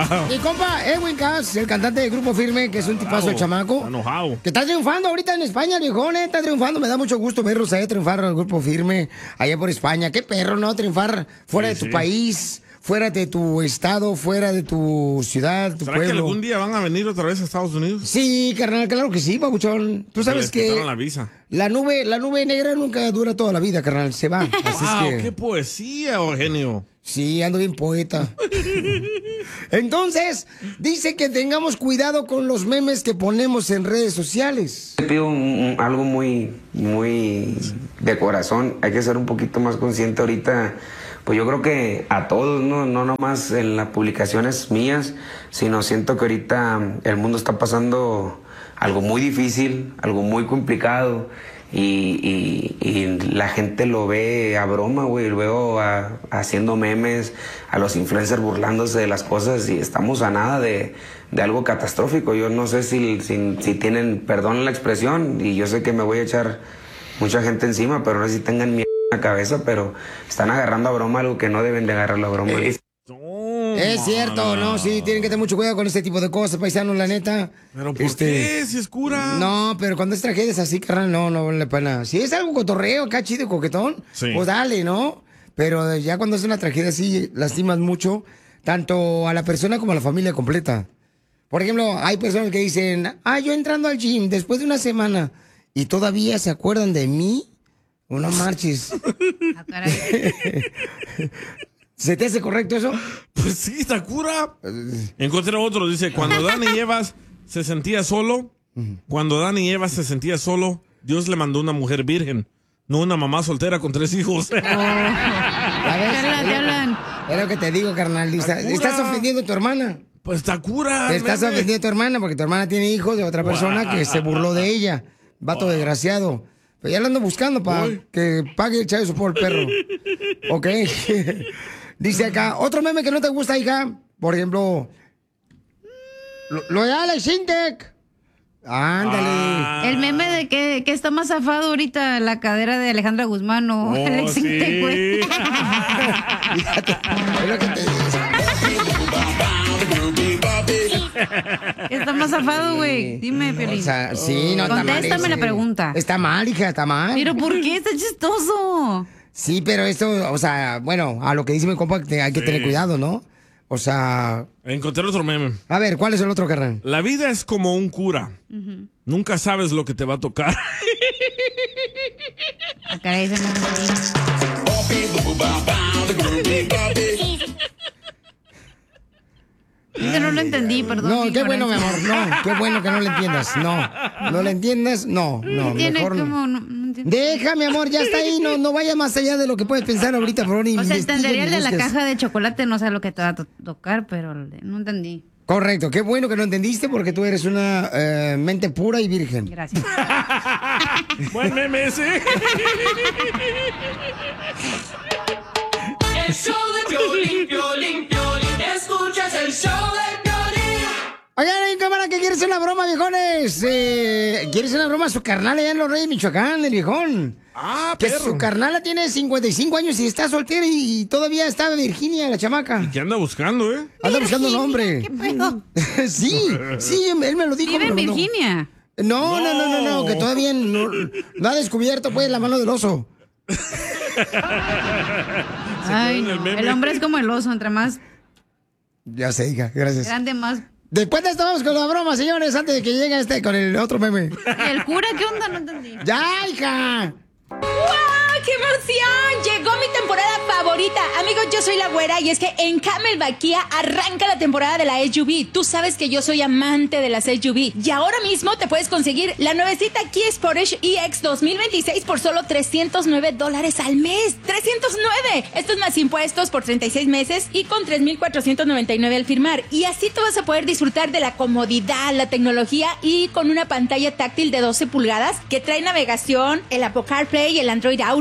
Mi compa Edwin Cass, el cantante del Grupo Firme, que es un tipazo el chamaco. Está enojado. Que está triunfando ahorita en España, viejón, está triunfando. Me da mucho gusto verlos allá triunfar en el Grupo Firme, allá por España. Qué perro, ¿no? Triunfar fuera de tu país, fuera de tu estado, fuera de tu ciudad, tu ¿Será pueblo. que algún día van a venir otra vez a Estados Unidos? Sí, carnal, claro que sí, papuchón. Tú sabes que la visa. la nube negra nunca dura toda la vida, carnal, se va. Así Wow, es que... qué poesía, Eugenio. Sí, ando bien poeta. Entonces, dice que tengamos cuidado con los memes que ponemos en redes sociales. Te pido algo muy de corazón. Hay que ser un poquito más consciente ahorita. Pues yo creo que a todos, no nomás en las publicaciones mías, sino siento que ahorita el mundo está pasando algo muy difícil, algo muy complicado. Y la gente lo ve a broma, güey. Lo veo haciendo memes, a los influencers burlándose de las cosas, y estamos a nada de algo catastrófico. Yo no sé si tienen, perdón la expresión, y yo sé que me voy a echar mucha gente encima, pero no sé si tengan miedo en la cabeza, pero están agarrando a broma algo que no deben de agarrarlo a broma. Es cierto, ¿no? Sí, tienen que tener mucho cuidado con este tipo de cosas, paisanos, la neta. ¿Pero por qué? Si es cura. No, pero cuando es tragedias así, carnal, no vale la pena. Si es algo cotorreo, acá chido, coquetón, sí, pues dale, ¿no? Pero ya cuando es una tragedia así, lastimas mucho, tanto a la persona como a la familia completa. Por ejemplo, hay personas que dicen, yo entrando al gym después de una semana, y todavía se acuerdan de mí, o no marches. Caray. ¿Se te hace correcto eso? Pues sí, Sakura. Encontré otro, dice, cuando Dani Evas se sentía solo, Dios le mandó una mujer virgen, no una mamá soltera con 3 hijos. ¿Te hablan? Es lo que te digo, carnal. Estás ofendiendo a tu hermana. Pues Sakura. Te estás ofendiendo a tu hermana porque tu hermana tiene hijos de otra persona que se burló de ella. Vato desgraciado. Pero ya lo ando buscando para que pague el chavo por el perro. Ok. Dice acá, otro meme que no te gusta, hija. Por ejemplo, lo de Alex Intec. Ándale. El meme de que está más zafado ahorita la cadera de Alejandra Guzmán o Alex Intec, güey. Fíjate, es lo que te digo. Está más zafado, güey. Dime, Piolín. O sea, sí, no está mal. Contéstame la pregunta. Está mal, hija, está mal. ¿Pero por qué? Está chistoso. Sí, pero esto, o sea, bueno, a lo que dice mi compa, que hay que tener cuidado, ¿no? O sea... Encontré otro meme. A ver, ¿cuál es el otro, carnal? La vida es como un cura. Nunca sabes lo que te va a tocar. Caray, ese no. Ese no lo entendí, perdón. No, qué bueno, mi amor, no, qué bueno que no lo entiendas, no lo entiendas, no, mejor no. Deja, mi amor, ya está ahí, no vaya más allá de lo que puedes pensar ahorita, por favor. O sea, entendería el de la caja de chocolate, no sé lo que te va a tocar, pero no entendí. Correcto, qué bueno que no entendiste porque tú eres una mente pura y virgen. Gracias. Buen meme ese. El show de Piolín, Piolín, Piolín. Escuchas el show de Piolín. Oigan, hay cámara que quiere hacer una broma, viejones. Quiere hacer una broma a su carnal allá en Los Reyes, Michoacán, el viejón. Que perro. su carnala tiene 55 años y está soltera y todavía está Virginia, la chamaca. ¿Y qué anda buscando, Anda buscando un hombre. ¿Qué pedo? Sí, él me lo dijo. ¿Vive en me lo mandó. Virginia? No, que todavía no ha descubierto, pues, la mano del oso. Ay, no. El hombre es como el oso, entre más Ya sé, hija, gracias. grande, más... Después de esto vamos con la broma, señores, antes de que llegue con el otro meme. ¿Y el cura qué onda? No entendí. ¡Ya, hija! ¡Wow! ¡Qué emoción! Llegó mi temporada favorita. Amigos, yo soy la güera y es que en Camelback Kia arranca la temporada de la SUV. Tú sabes que yo soy amante de las SUV. Y ahora mismo te puedes conseguir la nuevecita Kia Sportage EX 2026 por solo $309 al mes. ¡309! Esto es más impuestos por 36 meses y con $3,499 al firmar. Y así tú vas a poder disfrutar de la comodidad, la tecnología y con una pantalla táctil de 12 pulgadas que trae navegación, el Apple CarPlay y el Android Auto.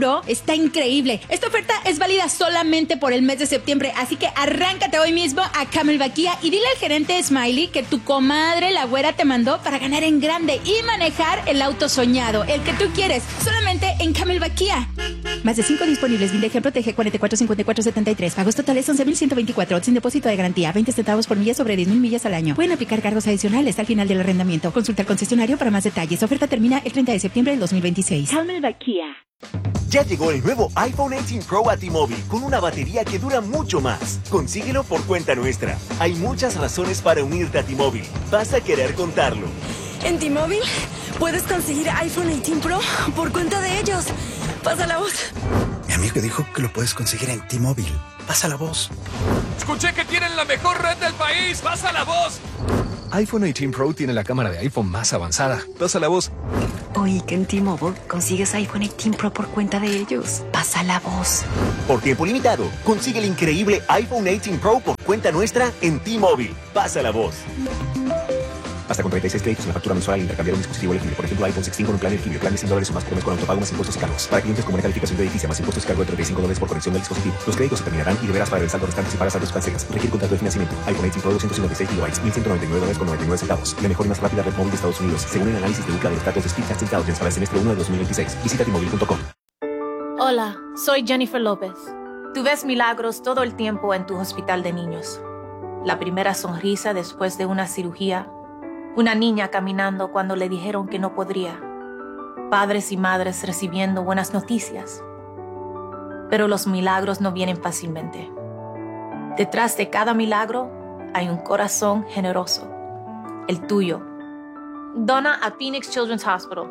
Pro está increíble. Esta oferta es válida solamente por el mes de septiembre, así que arráncate hoy mismo a Camelback Kia y dile al gerente Smiley que tu comadre la güera te mandó para ganar en grande y manejar el auto soñado, el que tú quieres, solamente en Camelback Kia. Más de 5 disponibles. Bien de ejemplo, TG 445473. Pagos totales 11,124. Sin depósito de garantía. 20 centavos por milla sobre 10,000 millas al año. Pueden aplicar cargos adicionales al final del arrendamiento. Consulta al concesionario para más detalles. Oferta termina el 30 de septiembre del 2026. Camelback Kia. Ya llegó el nuevo iPhone 18 Pro a T-Mobile con una batería que dura mucho más. Consíguelo por cuenta nuestra. Hay muchas razones para unirte a T-Mobile. Vas a querer contarlo. En T-Mobile puedes conseguir iPhone 18 Pro por cuenta de ellos. Pasa la voz. Mi amigo dijo que lo puedes conseguir en T-Mobile. Pasa la voz. Escuché que tienen la mejor red del país. Pasa la voz. iPhone 18 Pro tiene la cámara de iPhone más avanzada. Pasa la voz. Oí que en T-Mobile consigues iPhone 18 Pro por cuenta de ellos. Pasa la voz. Por tiempo limitado, consigue el increíble iPhone 18 Pro por cuenta nuestra en T-Mobile. Pasa la voz. Hasta con 36 créditos en la factura mensual al intercambiar un dispositivo elegible. Por ejemplo, iPhone 16 con un plan elegible. Plan de $100 o más por mes con autopago más impuestos y cargos. Para clientes con buena calificación de edificio más impuestos y cargo de $35 por conexión del dispositivo. Los créditos se terminarán y deberás pagar el saldo restante si pagas saldos cancelas. Requiere contrato de financiamiento. iPhone 18 Pro 256 GB, $1,199,99. La mejor y más rápida red móvil de Estados Unidos, según el análisis de UCLA de los datos de Speedtest Intelligence para el semestre 1 de 2026. Visita T-Mobile.com. Hola, soy Jennifer López. Tú ves milagros todo el tiempo en tu hospital de niños. La primera sonrisa después de una cirugía. Una niña caminando cuando le dijeron que no podría. Padres y madres recibiendo buenas noticias. Pero los milagros no vienen fácilmente. Detrás de cada milagro hay un corazón generoso. El tuyo. Dona a Phoenix Children's Hospital.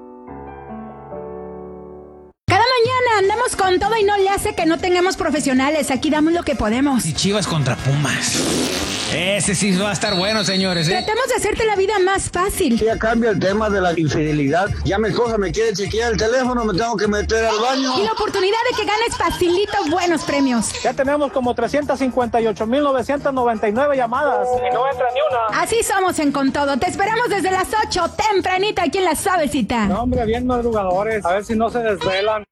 Cada mañana andamos con todo y no le hace que no tengamos profesionales. Aquí damos lo que podemos. Y Chivas contra Pumas. Ese sí va a estar bueno, señores, ¿eh? Tratemos de hacerte la vida más fácil. Ya cambia el tema de la infidelidad. Ya mi esposa me quiere chequear el teléfono, me tengo que meter al baño. Y la oportunidad de que ganes facilito buenos premios. Ya tenemos como 358,999 llamadas y no entra ni una. Así somos en Con Todo. Te esperamos desde las 8, tempranito aquí en La Suavecita. No, hombre, bien madrugadores. A ver si no se desvelan.